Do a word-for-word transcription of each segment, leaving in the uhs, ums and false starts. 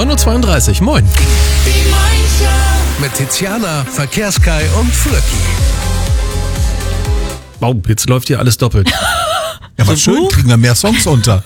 neun Uhr zweiunddreißig, moin. Die Mainshow. Mit Tiziana, Verkehrskai und Flöcki. Wow, jetzt läuft hier alles doppelt. Ja, was schön, kriegen wir mehr Songs unter.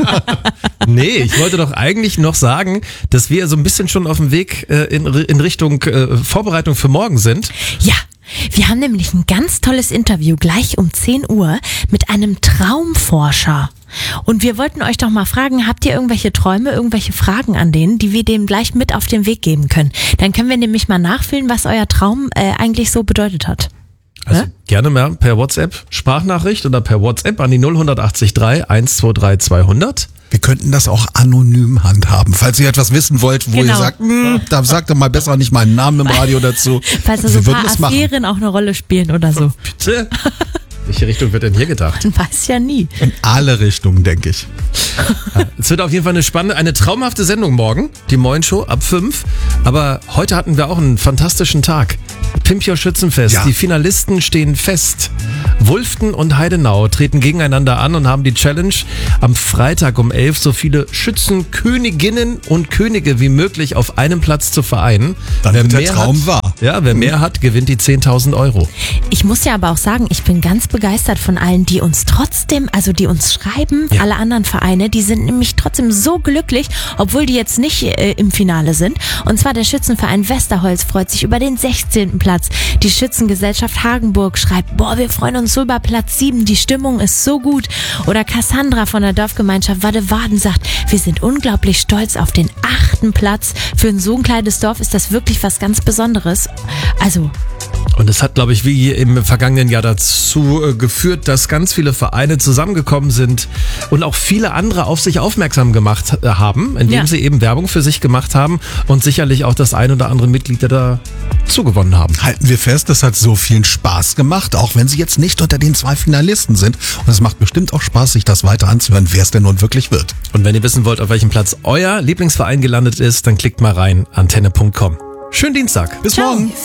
Nee, ich wollte doch eigentlich noch sagen, dass wir so ein bisschen schon auf dem Weg äh, in, in Richtung äh, Vorbereitung für morgen sind. Ja, wir haben nämlich ein ganz tolles Interview gleich um zehn Uhr mit einem Traumforscher. Und wir wollten euch doch mal fragen, habt ihr irgendwelche Träume, irgendwelche Fragen an denen, die wir dem gleich mit auf den Weg geben können? Dann können wir nämlich mal nachfühlen, was euer Traum äh, eigentlich so bedeutet hat. Also Ne? gerne mehr per WhatsApp, Sprachnachricht oder per WhatsApp an die null eins acht drei eins zwei drei zweihundert. Wir könnten das auch anonym handhaben. Falls ihr etwas wissen wollt, wo Genau. ihr sagt, hm, da sagt doch mal besser nicht meinen Namen im Radio dazu. Falls da so Wir ein würden paar das machen. Affären auch eine Rolle spielen oder so. Bitte? Welche Richtung wird denn hier gedacht? Man weiß ja nie. In alle Richtungen, denke ich. Es wird auf jeden Fall eine spannende, eine traumhafte Sendung morgen, die Moin Show ab fünf. Aber heute hatten wir auch einen fantastischen Tag. Pimpio Schützenfest, Ja. die Finalisten stehen fest. Wulften und Heidenau treten gegeneinander an und haben die Challenge, am Freitag um elf so viele Schützenköniginnen und Könige wie möglich auf einem Platz zu vereinen. Dann wird der mehr Traum hat, wahr. Ja, wer mehr hat, gewinnt die zehntausend Euro. Ich muss ja aber auch sagen, ich bin ganz begeistert von allen, die uns trotzdem, also die uns schreiben, Ja. alle anderen Vereine, die sind nämlich trotzdem so glücklich, obwohl die jetzt nicht äh, im Finale sind. Und zwar der Schützenverein Westerholz freut sich über den sechzehnten Platz. Die Schützengesellschaft Hagenburg schreibt, boah, wir freuen uns so über Platz sieben, die Stimmung ist so gut. Oder Cassandra von der Dorfgemeinschaft Wadde-Waden sagt, wir sind unglaublich stolz auf den achten Platz. Für so ein kleines Dorf ist das wirklich was ganz Besonderes. Also, Und es hat, glaube ich, wie im vergangenen Jahr dazu äh, geführt, dass ganz viele Vereine zusammengekommen sind und auch viele andere auf sich aufmerksam gemacht äh, haben, indem Ja. sie eben Werbung für sich gemacht haben und sicherlich auch das ein oder andere Mitglied da zugewonnen haben. Halten wir fest, das hat so viel Spaß gemacht, auch wenn sie jetzt nicht unter den zwei Finalisten sind. Und es macht bestimmt auch Spaß, sich das weiter anzuhören, wer es denn nun wirklich wird. Und wenn ihr wissen wollt, auf welchem Platz euer Lieblingsverein gelandet ist, dann klickt mal rein, antenne punkt com. Schönen Dienstag. Bis Ciao. morgen.